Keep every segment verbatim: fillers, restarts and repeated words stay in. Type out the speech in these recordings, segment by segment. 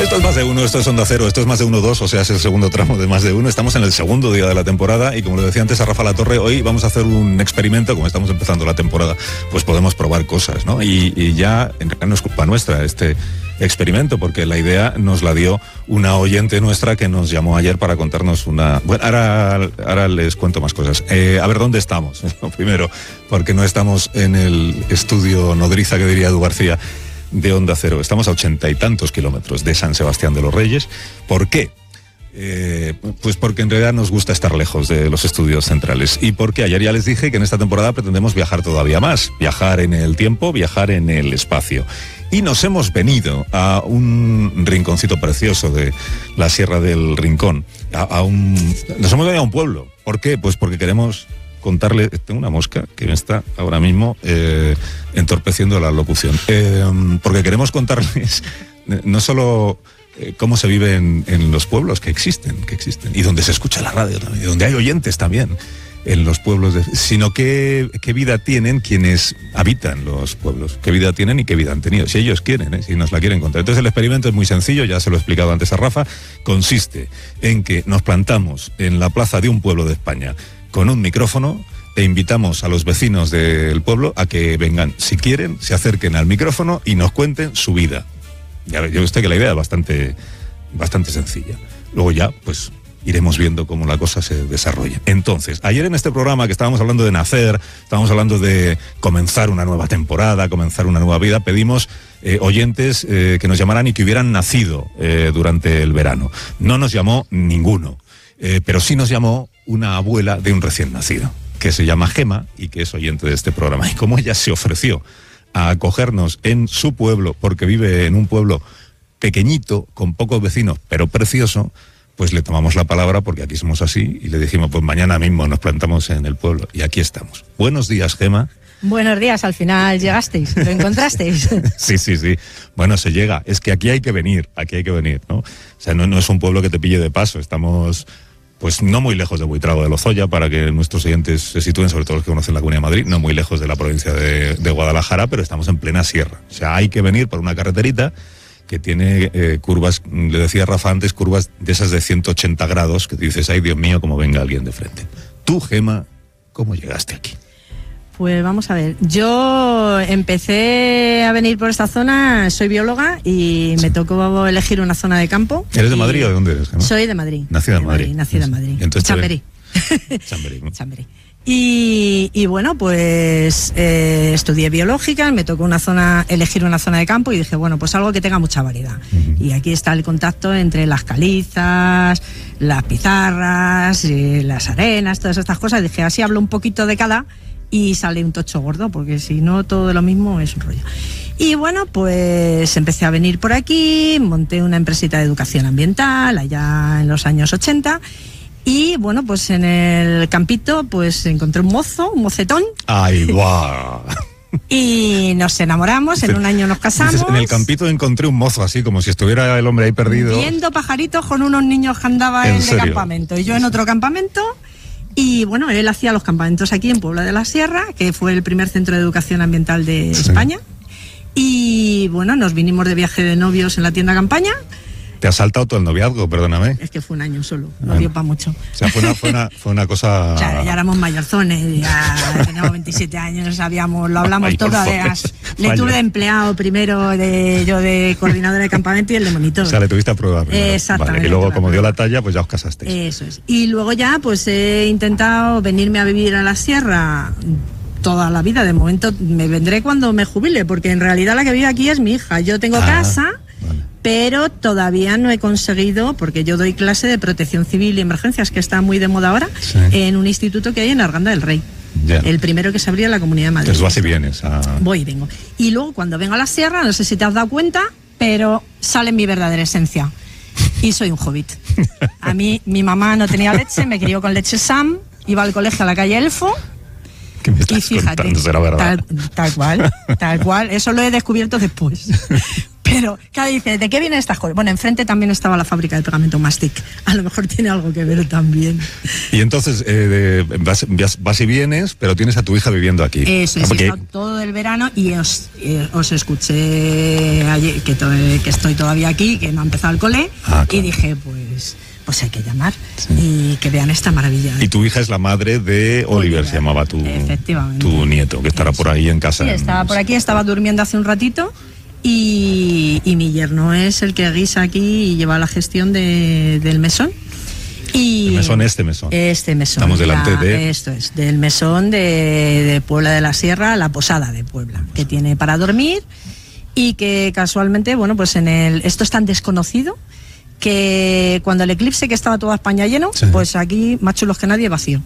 Esto es Más de Uno, esto es Onda Cero, esto es Más de Uno dos, o sea, es el segundo tramo de Más de Uno. Estamos en el segundo día de la temporada y como le decía antes a Rafa Latorre, hoy vamos a hacer un experimento, como estamos empezando la temporada, pues podemos probar cosas, ¿no? Y, y ya, en realidad no es culpa nuestra este experimento, porque la idea nos la dio una oyente nuestra que nos llamó ayer para contarnos una... Bueno, ahora, ahora les cuento más cosas. Eh, a ver, ¿dónde estamos? Primero, porque no estamos en el estudio nodriza, que diría Edu García, de Onda Cero. Estamos a ochenta y tantos kilómetros de San Sebastián de los Reyes. ¿Por qué? Eh, pues porque en realidad nos gusta estar lejos de los estudios centrales. Y porque ayer ya les dije que en esta temporada pretendemos viajar todavía más. Viajar en el tiempo, viajar en el espacio. Y nos hemos venido a un rinconcito precioso de la Sierra del Rincón. A, a un, nos hemos venido a un pueblo. ¿Por qué? Pues porque queremos contarle, tengo una mosca que me está ahora mismo eh, entorpeciendo la locución, eh, porque queremos contarles no solo eh, cómo se vive en, en los pueblos que existen, que existen, y donde se escucha la radio también, y donde hay oyentes también en los pueblos, de, sino qué, qué vida tienen quienes habitan los pueblos, qué vida tienen y qué vida han tenido, si ellos quieren, ¿eh? Si nos la quieren contar. Entonces el experimento es muy sencillo, ya se lo he explicado antes a Rafa, consiste en que nos plantamos en la plaza de un pueblo de España con un micrófono e invitamos a los vecinos del pueblo a que vengan, si quieren, se acerquen al micrófono y nos cuenten su vida. Ya ve usted que la idea es bastante, bastante sencilla. Luego ya, pues, iremos viendo cómo la cosa se desarrolla. Entonces, ayer en este programa que estábamos hablando de nacer, estábamos hablando de comenzar una nueva temporada, comenzar una nueva vida, pedimos eh, oyentes eh, que nos llamaran y que hubieran nacido eh, durante el verano. No nos llamó ninguno. Eh, pero sí nos llamó una abuela de un recién nacido, que se llama Gema y que es oyente de este programa. Y como ella se ofreció a acogernos en su pueblo, porque vive en un pueblo pequeñito, con pocos vecinos, pero precioso, pues le tomamos la palabra, porque aquí somos así, y le dijimos, pues mañana mismo nos plantamos en el pueblo. Y aquí estamos. Buenos días, Gema. Buenos días, al final llegasteis, lo encontrasteis. Sí, sí, sí. Bueno, se llega. Es que aquí hay que venir, aquí hay que venir, ¿no? O sea, no, no es un pueblo que te pille de paso. Estamos, pues, no muy lejos de Buitrago de Lozoya, para que nuestros oyentes se sitúen, sobre todo los que conocen la Comunidad de Madrid, no muy lejos de la provincia de, de Guadalajara, pero estamos en plena sierra. O sea, hay que venir por una carreterita que tiene eh, curvas, le decía Rafa antes, curvas de esas de ciento ochenta grados, que dices, ay, Dios mío, como venga alguien de frente. Tú, Gema, ¿cómo llegaste aquí? Pues vamos a ver, yo empecé a venir por esta zona, soy bióloga y me tocó elegir una zona de campo. ¿Eres de Madrid o de dónde eres, Gema? Soy de Madrid. Nacida en Madrid. Madrid. Nacida en Madrid. Entonces, Chamberí. Chamberí. Chamberí. Y, y bueno, pues eh, estudié biológica, me tocó una zona, elegir una zona de campo y dije, bueno, pues algo que tenga mucha variedad. Uh-huh. Y aquí está el contacto entre las calizas, las pizarras, eh, las arenas, todas estas cosas. Dije, así hablo un poquito de cada y sale un tocho gordo, porque si no todo de lo mismo es un rollo. Y bueno, pues empecé a venir por aquí, monté una empresita de educación ambiental allá en los años ochenta. Y bueno, pues en el campito pues encontré un mozo, un mocetón. ¡Ay, guau! Y nos enamoramos, en un año nos casamos. Dices, en el campito encontré un mozo, así como si estuviera el hombre ahí perdido. Viendo pajaritos con unos niños que andaban en el campamento. Y yo en otro campamento. Y bueno, él hacía los campamentos aquí en Puebla de la Sierra, que fue el primer centro de educación ambiental de sí. España. Y bueno, nos vinimos de viaje de novios en la tienda campaña. Te has saltado todo el noviazgo, perdóname. Es que fue un año solo, no bueno. dio para mucho. O sea, fue una, fue una, fue una cosa... Claro, ya éramos mayorzones, ya teníamos veintisiete años, sabíamos, lo hablamos todo. Además, le tuve de empleado primero, de yo de coordinadora de campamento y el de monitor. O sea, le tuviste a prueba primero. Exactamente. Vale, y luego, como dio la talla, pues ya os casasteis. Eso es. Y luego ya, pues he intentado venirme a vivir a la sierra toda la vida. De momento me vendré cuando me jubile, porque en realidad la que vive aquí es mi hija. Yo tengo ah. casa... Pero todavía no he conseguido, porque yo doy clase de protección civil y emergencias, que está muy de moda ahora, sí. en un instituto que hay en Arganda del Rey. Yeah. El primero que se abrió en la Comunidad de Madrid. Entonces vas y vienes. A... Voy y vengo. Y luego cuando vengo a la sierra, no sé si te has dado cuenta, pero sale mi verdadera esencia. Y soy un hobbit. A mí, mi mamá no tenía leche, me crió con leche Sam, iba al colegio a la calle Elfo. ¿Qué me estás y fíjate, contando? ¿Será verdad? Tal, tal cual, tal cual. Eso lo he descubierto después. Pero Pero, claro, dice, ¿de qué vienen estas cosas? Bueno, enfrente también estaba la fábrica de pegamento Mastic. A lo mejor tiene algo que ver también. Y entonces, eh, vas, vas y vienes, pero tienes a tu hija viviendo aquí. Eso, es, porque... todo el verano y os, eh, os escuché ayer, que, to, que estoy todavía aquí, que no ha empezado el cole, ah, claro. Y dije, pues... pues hay que llamar, sí. Y que vean esta maravilla. Y tu hija es la madre de Oliver, Oliver se llamaba tu, tu nieto, que estará por ahí en casa. Sí, estaba por aquí, estaba durmiendo hace un ratito y, y mi yerno es el que guisa aquí y lleva la gestión de, del mesón. Y el mesón, este mesón. Este mesón. Estamos delante la, de... Esto es, del mesón de, de Puebla de la Sierra, la Posada de Puebla, que tiene para dormir y que casualmente, bueno, pues en el... Esto es tan desconocido que cuando el eclipse, que estaba toda España lleno, sí. Pues aquí, más chulos que nadie, vacío.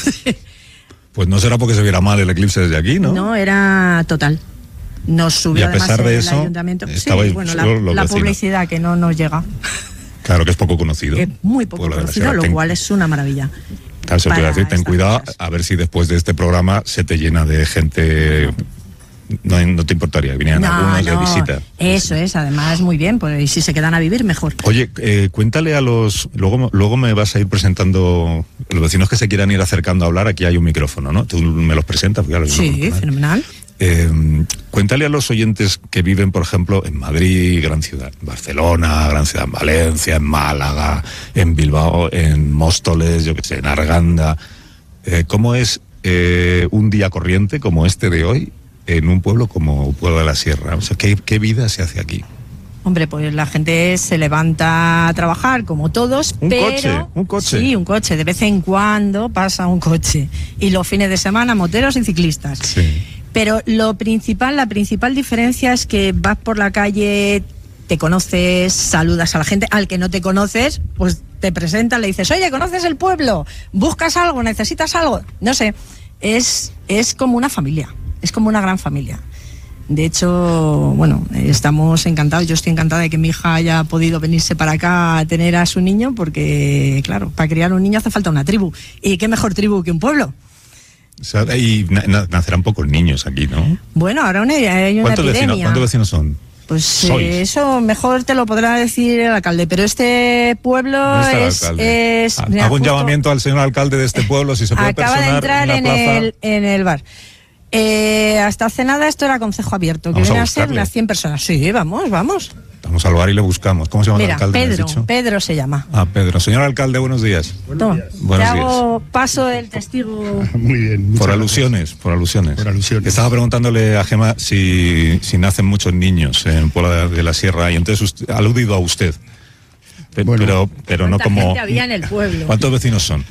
Pues no será porque se viera mal el eclipse desde aquí, ¿no? No, era total. Nos subió y a pesar de el eso, ayuntamiento. Sí, bueno, la, la publicidad que no nos llega. Claro, que es poco conocido. Es muy poco conocido, lo ten... cual es una maravilla. Claro, se te voy a decir, ten cuidado, cosas. A ver si después de este programa se te llena de gente... No, no te importaría, vinieran no, algunos no. de visita. Eso sí. Es, además muy bien, pues y si se quedan a vivir, mejor. Oye, eh, cuéntale a los... Luego, luego me vas a ir presentando... Los vecinos que se quieran ir acercando a hablar, aquí hay un micrófono, ¿no? Tú me los presentas. Porque, claro, sí, no, fenomenal. Eh, cuéntale a los oyentes que viven, por ejemplo, en Madrid, gran ciudad, Barcelona, gran ciudad, en Valencia, en Málaga, en Bilbao, en Móstoles, yo qué sé, en Arganda. Eh, ¿Cómo es eh, un día corriente como este de hoy en un pueblo como Puebla de la Sierra? O sea, ¿qué, qué vida se hace aquí? Hombre, pues la gente se levanta a trabajar como todos, ¿Un pero... coche? ¿Un coche? Sí, un coche. De vez en cuando pasa un coche. Y los fines de semana, moteros y ciclistas. Sí. Pero lo principal, la principal diferencia es que vas por la calle, te conoces, saludas a la gente. Al que no te conoces, pues te presentas, le dices, oye, ¿conoces el pueblo? ¿Buscas algo? ¿Necesitas algo? No sé, es, es como una familia. Es como una gran familia. De hecho, bueno, estamos encantados. Yo estoy encantada de que mi hija haya podido venirse para acá a tener a su niño, porque, claro, para criar un niño hace falta una tribu. ¿Y qué mejor tribu que un pueblo? O sea, y nacerán pocos niños aquí, ¿no? Bueno, ahora una, hay una ¿Cuántos epidemia. Vecinos, ¿Cuántos vecinos son? Pues eh, eso mejor te lo podrá decir el alcalde, pero este pueblo ¿Dónde es... está el alcalde? es Hago mira, un llamamiento al señor alcalde de este pueblo, si se puede acaba personar de entrar en, en, plaza. el, en el bar. Eh, hasta hace nada esto era concejo abierto, que viene a, a ser unas cien personas. Sí, vamos, vamos. Vamos al bar y le buscamos. ¿Cómo se llama Mira, el alcalde? Pedro, Pedro se llama. Ah, Pedro. Señor alcalde, buenos días. Buenos días. Buenos Te días. hago paso del testigo. Muy bien. Por alusiones, por alusiones. Por alusiones. Estaba preguntándole a Gema si, si nacen muchos niños en Puebla de la Sierra y entonces usted, ha aludido a usted. Bueno, pero, pero no como... ¿Cuánta gente había en el pueblo? ¿Cuántos vecinos son?